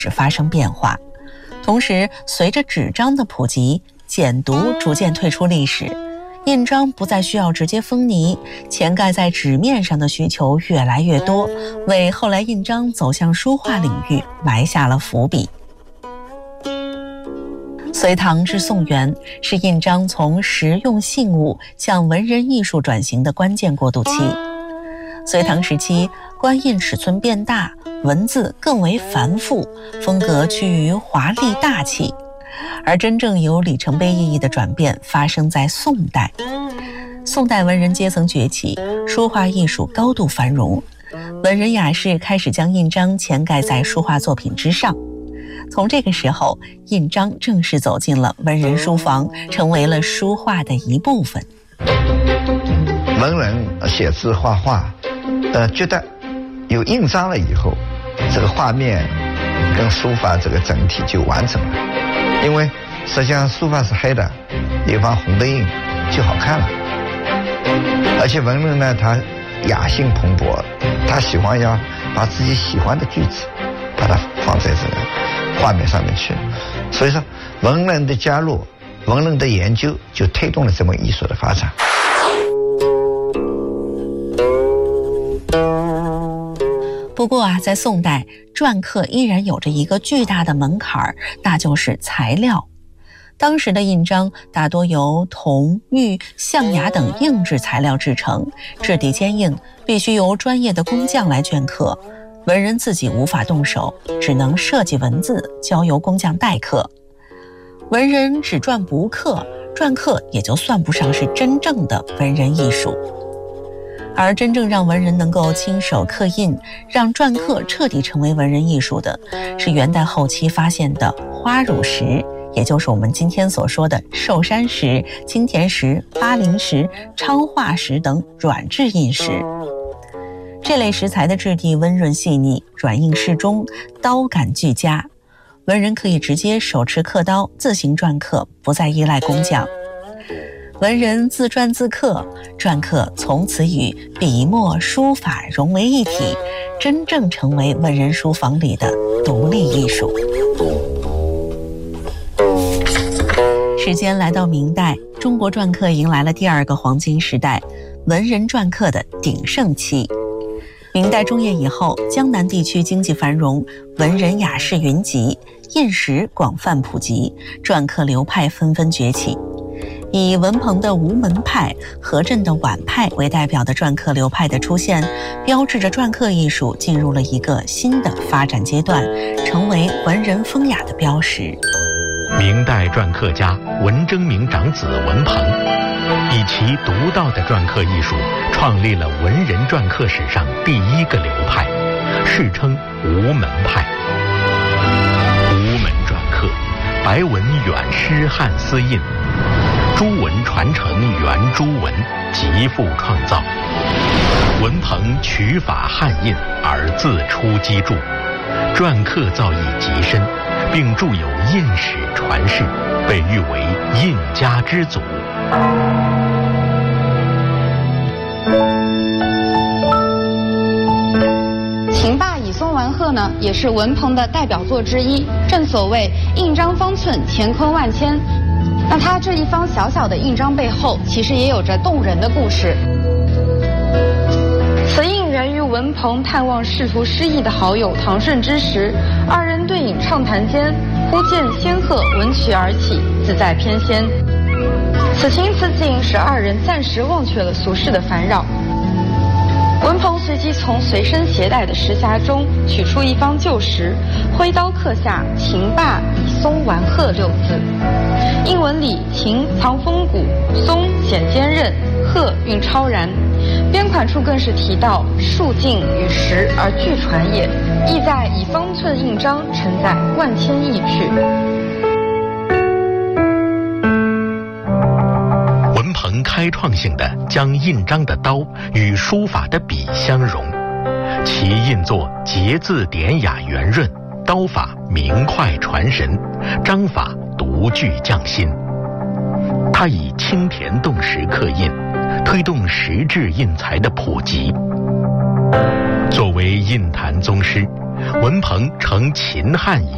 发生变化。同时，随着纸张的普及，简牍逐渐退出历史，印章不再需要直接封泥，潜盖在纸面上的需求越来越多，为后来印章走向书画领域埋下了伏笔。隋唐至宋元是印章从实用信物向文人艺术转型的关键过渡期。隋唐时期，官印尺寸变大，文字更为繁复，风格趋于华丽大气。而真正有里程碑意义的转变发生在宋代。宋代文人阶层崛起，书画艺术高度繁荣，文人雅士开始将印章潜盖在书画作品之上。从这个时候，印章正式走进了文人书房，成为了书画的一部分。 文人写字画画，觉得有印章了以后，这个画面跟书法这个整体就完整了。因为实际上书法是黑的，有一方红的印就好看了。而且文人呢，他雅兴蓬勃，他喜欢要把自己喜欢的句子把它放在这个画面上面去，所以说文人的加入，文人的研究就推动了这门艺术的发展。 不过在宋代，篆刻依然有着一个巨大的门槛，那就是材料。当时的印章大多由铜、玉、象牙等硬质材料制成，质地坚硬，必须由专业的工匠来镌刻。文人自己无法动手，只能设计文字，交由工匠代刻。文人只篆不刻，篆刻也就算不上是真正的文人艺术。而真正让文人能够亲手刻印，让篆刻彻底成为文人艺术的，是元代后期发现的花乳石，也就是我们今天所说的寿山石、金田石、巴陵石、昌化石等软质印石。这类石材的质地温润细腻，软硬适中，刀感俱佳。文人可以直接手持刻刀自行篆刻，不再依赖工匠。文人自篆自刻，篆刻从此与笔墨书法融为一体，真正成为文人书房里的独立艺术。时间来到明代，中国篆刻迎来了第二个黄金时代，文人篆刻的鼎盛期。明代中叶以后，江南地区经济繁荣，文人雅士云集，印石广泛普及，篆刻流派纷纷崛起。以文鹏的吴门派、何震的婉派为代表的篆刻流派的出现，标志着篆刻艺术进入了一个新的发展阶段，成为文人风雅的标识。 明代篆刻家文征明长子文鹏，以其独到的篆刻艺术，创立了文人篆刻史上第一个流派，世称吴门派。吴门篆刻，白文远诗汉丝印，朱文传承原朱文，极富创造。文鹏取法汉印而自出机杼，篆刻造诣极深，并著有《印史传世》，被誉为印家之祖。 秦霸以松完鹤呢，也是文鹏的代表作之一。正所谓印章方寸，乾坤万千。那他这一方小小的印章背后，其实也有着动人的故事。此印源于文鹏探望仕途失意的好友唐顺之时，二人对饮畅谈间，忽见仙鹤闻曲而起，自在翩跹。此情此景使二人暂时忘却了俗世的烦扰。文鹏随即从随身携带的石匣中取出一方旧石，挥刀刻下“秦霸以松完鹤”六字。印文里秦藏风骨，松显坚韧，鹤韵超然。边款处更是提到数尽与时而俱传也，意在以方寸印章承载万千意趣。 文鹏开创性的将印章的刀与书法的笔相融，其印作节字典雅圆润，刀法明快传神，章法独具匠心。他以青田洞石刻印，推动石质印材的普及。作为印坛宗师，文鹏承秦汉